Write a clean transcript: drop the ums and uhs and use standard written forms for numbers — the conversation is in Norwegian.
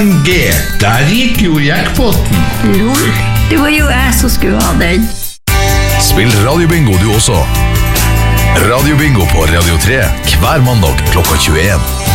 AMG. Der gikk jo jackpotten. Lol, det var jo jeg som skulle ha den. Spill radiobingo du også. Radiobingo på Radio 3 hver mandag klokka 21.